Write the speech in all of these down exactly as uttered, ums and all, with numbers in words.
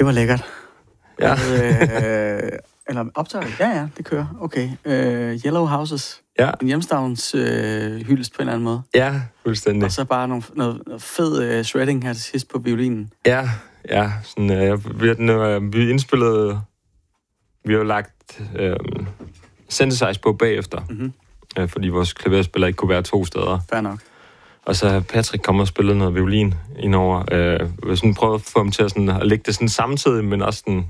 Det var lækkert. Ja. øh, eller optager Ja, ja, det kører. Okay. Øh, Yellow Houses. Ja. En hjemstavns øh, hyldest på en eller anden måde. Ja, fuldstændig. Og så bare nogle, noget, noget fed øh, shredding her til sidst på violinen. Ja, ja. Sådan, øh, vi, øh, vi indspillede... Vi har jo lagt øh, synthesize på bagefter, Mm-hmm. øh, fordi vores klaverspiller ikke kunne være to steder. Fair nok. Og så har Patrick kommet og spillet noget violin indover. Øh, sådan prøvet at få ham til at, sådan, at lægge det sådan samtidig, men også sådan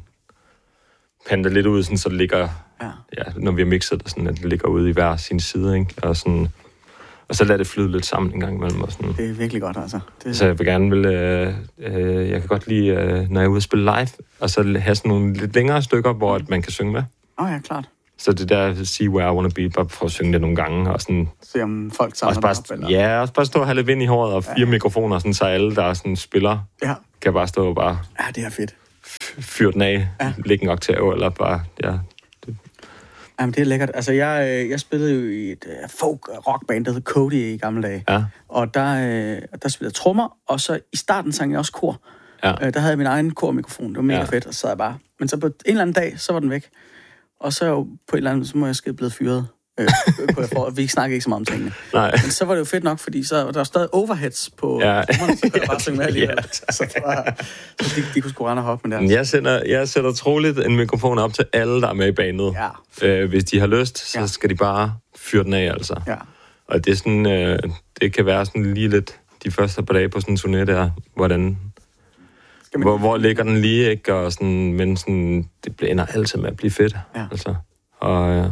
pande lidt ud, sådan, så det ligger, ja. Ja, når vi har mixet det, sådan, at det ligger ude i hver sin side, ikke? Og, sådan, og så lader det flyde lidt sammen en gang imellem. Og sådan. Det er virkelig godt, altså. Det... Så jeg vil gerne vil, øh, øh, jeg kan godt lide, øh, når jeg er ude og spille live, og så have sådan nogle lidt længere stykker, hvor mm. man kan synge med. Åh oh, ja, klart. Så det der, see where I wanna be, bare for at synge det nogle gange, og sådan... Se om folk samler bare, op, eller... Ja, også bare stå og have lidt vind i håret, og fire ja. mikrofoner, sådan, så alle, der sådan spiller, ja. kan bare stå og bare... Ja, det er fedt. Fyre den af, ja. Lægge en oktav, eller bare... Ja, det. Jamen, det er lækkert. Altså, jeg, jeg spillede jo i et uh, folk-rockband, der hed Cody i gamle dage. Ja. Og der, uh, der spillede jeg trommer, og så i starten sang jeg også kor. Ja. Uh, der havde jeg min egen kormikrofon. Det var mega ja. fedt, og så sad jeg bare... Men så på en eller anden dag, så var den væk. Og så jo på en eller anden, så må jeg ske blevet fyret. Øh, kunne jeg for, vi snakkede ikke så meget om tingene. Nej. Men så var det jo fedt nok, fordi så der var stadig overheads på ja. trommerne, så jeg bare synge med alligevel. Ja. Så, det var, så de, de kunne sgu rende og hoppe med det. Jeg, sender, jeg sætter troligt en mikrofon op til alle, der er med i bandet. Ja. Øh, hvis de har lyst, så ja. skal de bare fyre den af, altså. Ja. Og det er sådan, øh, det kan være sådan lige lidt de første par dage på sådan en turné der, hvordan... Hvor, hvor ligger den lige, ikke? Og sådan, men sådan, det ender altid med at blive fedt. Ja. Altså. Og øh,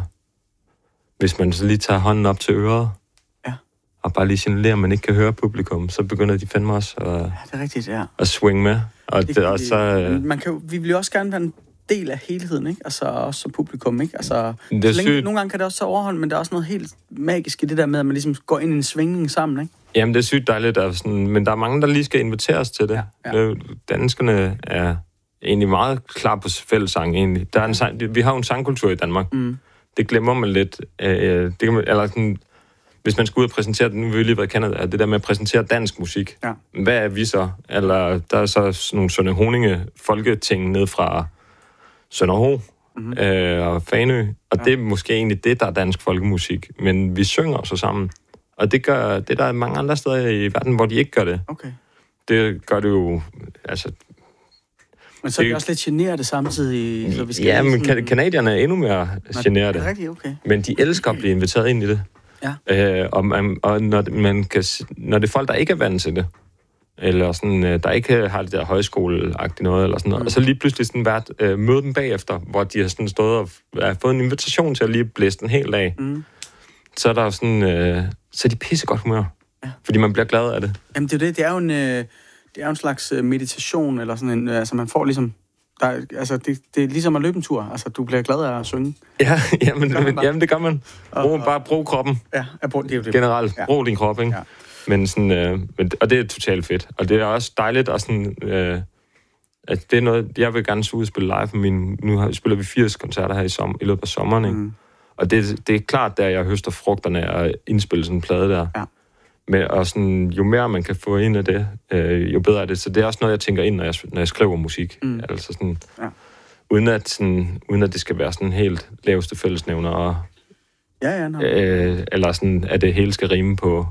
hvis man så lige tager hånden op til øret, ja. og bare lige signalerer, at man ikke kan høre publikum, så begynder de fandme også at, ja, det er rigtigt, ja. at swing med. Og det, det, og så, øh, man kan jo, vi vil jo også gerne være en del af helheden, ikke? Altså også som publikum, ikke? Altså, det er længe, nogle gange kan det også tage overhånd, men der er også noget helt magisk i det der med, at man ligesom går ind i en svingning sammen, ikke? Jamen, det er sygt dejligt, der er sådan, men der er mange, der lige skal inviteres til det. Ja, ja. Danskerne er egentlig meget klar på fællessang, egentlig. Der er en sang, vi har jo en sangkultur i Danmark. Mm. Det glemmer man lidt. Øh, det kan man, eller sådan, hvis man skal ud og præsentere, nu vil vi lige være kendt af det der med at præsentere dansk musik. Ja. Hvad er vi så? Eller der er så sådan nogle Sønder Honinge folketing ned fra Sønderho mm-hmm. øh, og Fanø, og ja. Det er måske egentlig det, der er dansk folkemusik. Men vi synger så sammen. Og det gør det der er mange andre steder i verden, hvor de ikke gør det. Okay. Det gør det jo, altså... Men så er det også lidt generende samtidig, så vi skal... Ja, men sådan... kanadierne er endnu mere generede. Det er rigtigt, okay. Men de elsker at blive inviteret ind i det. Ja. Øh, og man, og når, man kan, når det er folk, der ikke er vant til det, eller sådan, der ikke har det der højskoleagtigt noget, eller sådan noget, mm. og så lige pludselig sådan været, øh, møde dem bagefter, hvor de har sådan stået og har fået en invitation til at lige blæse den helt af, mm. så er der sådan, øh, så er de pissegodt humør, ja. Fordi man bliver glad af det. Jamen det er det, det er jo en, øh, det er jo en slags meditation, eller sådan en, altså man får ligesom, der, altså det, det er ligesom at løbe en tur, altså du bliver glad af at synge. Ja, jamen det, det, jamen, det gør man. Brug, og, og, bare brug kroppen. Ja, brug, det er jo det. Generelt, ja. brug din krop, ikke? Ja. Men sådan, øh, men, og det er totalt fedt. Og det er også dejligt at sådan, øh, at det er noget, jeg vil gerne ud og spille live. Min, nu har, spiller vi firs koncerter her i, som, i løbet af sommeren, ikke? Mm. Og det, det er klart, der jeg høster frugterne af at indspille sådan en plade der. Ja. Med, og sådan, jo mere man kan få ind af det, øh, jo bedre er det. Så det er også noget, jeg tænker ind, når jeg, når jeg skriver musik. Mm. Altså sådan, ja. uden, at, sådan, uden at det skal være sådan helt laveste fællesnævner. Og, ja, ja, no. øh, eller sådan, at det hele skal rime på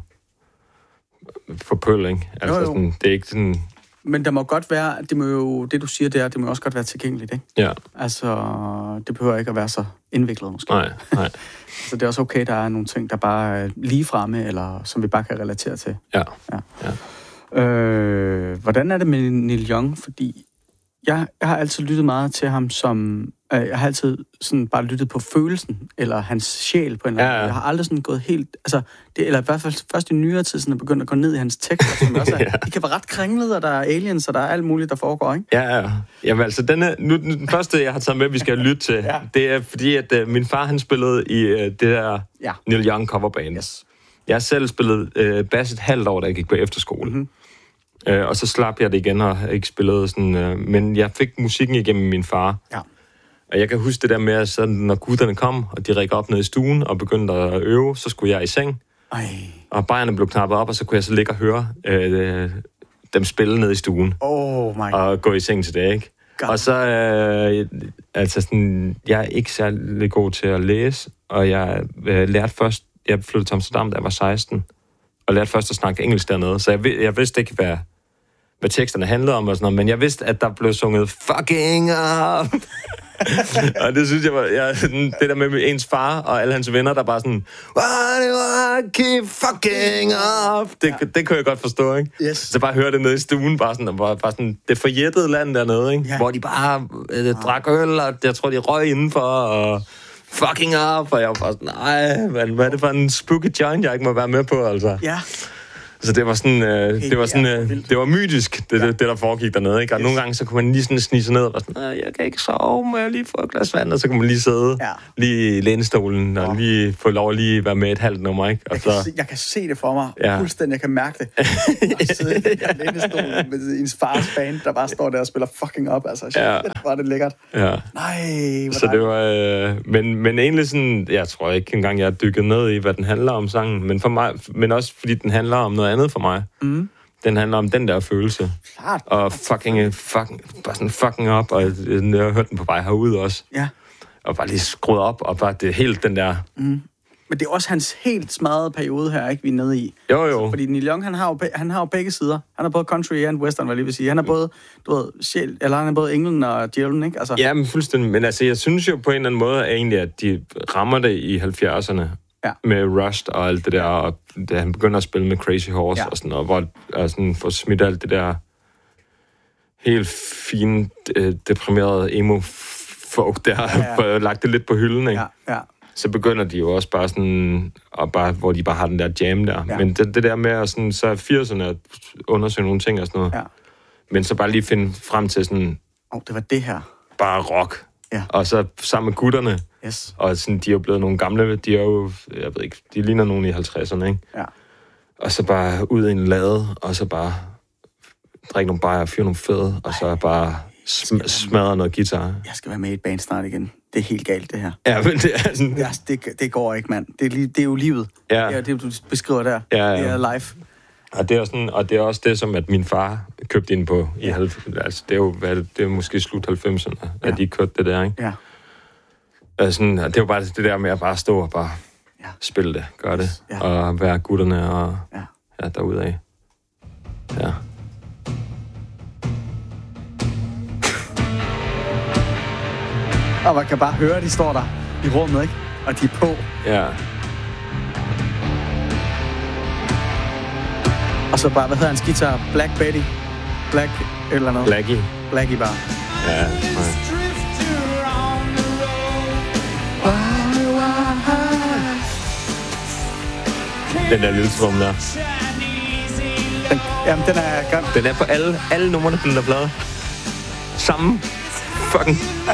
for pøl, ikke? Altså jo, jo. Sådan, det er ikke sådan... Men der må godt være, det må jo, det du siger der, det må også godt være tilgængeligt, ikke? Ja. Altså, det behøver ikke at være så indviklet, måske. Nej, nej. Så det er også okay, der er nogle ting, der bare er lige fremme, eller som vi bare kan relatere til. Ja. ja. ja. Øh, hvordan er det med Neil Young? Fordi jeg, jeg har altid lyttet meget til ham som... Øh, jeg har altid sådan bare lyttet på følelsen, eller hans sjæl på en eller anden. Ja, ja. Jeg har aldrig sådan gået helt... Altså, det, eller i hvert fald først i nyere tid, sådan er begyndt at gå ned i hans tekster, som også er, ja. De kan være ret kringlede, og der er aliens, og der er alt muligt, der foregår, ikke? Ja, ja. Jamen altså, denne, nu, den første, jeg har taget med, vi skal lytte til, ja. Det er fordi, at uh, min far, han spillede i uh, det der ja. Neil Young coverband. Yes. Jeg har selv spillet uh, bass et halvt år, da jeg gik på efterskole. Mm-hmm. Uh, og så slap jeg det igen, og ikke spillet sådan... Uh, men jeg fik musikken igennem min far. Ja. Og jeg kan huske det der med, at så, når gutterne kom, og de rækker op ned i stuen og begyndte at øve, så skulle jeg i seng. Ej. Og bajerne blev knappet op, og så kunne jeg så ligge og høre øh, dem spille ned i stuen. Oh my God. Og gå i seng til det, ikke? Og så, øh, altså sådan, jeg er ikke særlig god til at læse, og jeg øh, lærte først, jeg flyttede til Amsterdam, da jeg var seksten, og lærte først at snakke engelsk dernede, så jeg, jeg vidste ikke, hvad, hvad teksterne handlede om og sådan noget, men jeg vidste, at der blev sunget fucking up. Og det synes jeg var, jeg, det der med ens far og alle hans venner, der bare sådan, keep fucking up. Det, ja. det kunne jeg godt forstå, ikke? Yes. Så bare høre det nede i stuen, bare sådan, bare, bare sådan det forjættede land dernede, ikke? Ja. Hvor de bare øh, drak øl, og jeg tror, de røg indenfor, og fucking up, og jeg var bare sådan, nej, hvad, hvad er det for en spooky joint, jeg ikke må være med på, altså? Ja. Så det var sådan, øh, okay, det var sådan, øh, det var mytisk, det, ja. det, det der foregik dernede, ikke? Og yes. nogle gange, så kunne man lige sådan snige sig ned og var sådan, jeg kan ikke sove, må jeg lige få et glas vand? Og så kunne man lige sidde ja. lige i lænestolen og ja. lige få lov at lige være med et halvt nummer, ikke? Og jeg, så, kan se, jeg kan se det for mig, ja. fuldstændig, jeg kan mærke det. Og sidde i lænestolen med ens fars band, der bare står der og spiller fucking op, altså. Shit, ja. var det lækkert. Ja. Nej, hvor så det var, øh, men, men egentlig sådan, jeg tror ikke engang, jeg har dykket ned i, hvad den handler om, sangen, men, for mig, men også fordi den handler om noget andet for mig. Mm. Den handler om den der følelse. Klart. Og fucking, fucking, bare sådan fucking op, og jeg, jeg har hørt den på vej herude også. Ja. Og bare lige skruet op, og bare det er helt den der... Mm. Men det er også hans helt smadrede periode her, ikke, vi er nede i. Jo, jo. Altså, fordi Neil Young, han har jo, han har jo begge sider. Han er både country og western, hvad jeg lige vil sige. Han er både, du ved, sjæl, eller han er både englen og djævlen, ikke? Altså. Ja, men fuldstændig. Men altså, jeg synes jo på en eller anden måde at egentlig, at de rammer det i halvfjerdserne. Ja. Med Rust og alt det der, og da han begynder at spille med Crazy Horse ja. og sådan noget, hvor og sådan får smidt alt det der helt fine, deprimerede emo-folk der, ja, ja. lagt det lidt på hylden, ikke? Ja, ja. Så begynder de jo også bare sådan, og bare, hvor de bare har den der jam der. Ja. Men det, det der med at sådan, så er firserne at undersøge nogle ting og sådan noget. Ja. Men så bare lige finde frem til sådan... Åh, oh, det var det her. Bare rock. Ja. Og så sammen med gutterne. Yes. Og sådan, de er jo blevet nogle gamle, de er jo, jeg ved ikke, de ligner nogen i halvtredserne, ikke? Ja. Og så bare ud i en lade, og så bare drikke nogle bajer, fyre nogle fede, og så bare sm- smadre noget guitar. Jeg skal være med i et band snart igen. Det er helt galt, det her. Ja, men det er sådan... Det, det, det går ikke, mand. Det er, det er jo livet. Ja. Det er det, du beskriver der. Ja, ja. Det er live. Og det er, sådan, og det er også det, som at min far købte ind på i halvfemserne. Altså, det er jo hvad, det er måske slut halvfemserne, ja. at de kørte det der, ikke? Ja. Altså, det er jo bare det der med at bare stå og bare ja. spille det, gøre det, ja. og være gutterne og ja. Ja, derudaf. Ja. Og man kan bare høre, at de står der i rummet, ikke? Og de er på. Ja. Og så bare, hvad hedder hans guitar? Black Betty? Black eller noget? Blackie. Blackie bare. Ja, nej. Den der lille trum der. Den, jamen, den er... Den er på alle, alle numrene på den der plade. Sammen. Fucking...